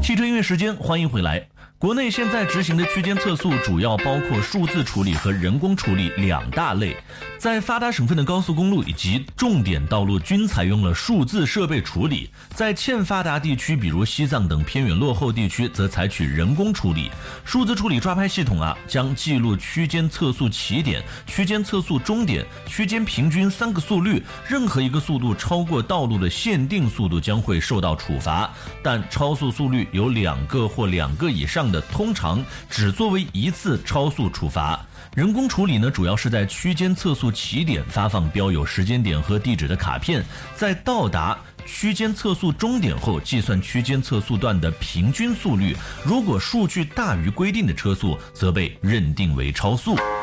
汽车音乐时间，欢迎回来。国内现在执行的区间测速主要包括数字处理和人工处理两大类。在发达省份的高速公路以及重点道路均采用了数字设备处理，在欠发达地区，比如西藏等偏远落后地区，则采取人工处理。数字处理抓拍系统将记录区间测速起点、区间测速终点、区间平均3个速率，任何一个速度超过道路的限定速度将会受到处罚，但超速速率有2个或2个以上的，通常只作为一次超速处罚。人工处理呢，主要是在区间测速起点发放标有时间点和地址的卡片，在到达区间测速终点后计算区间测速段的平均速率，如果数据大于规定的车速，则被认定为超速。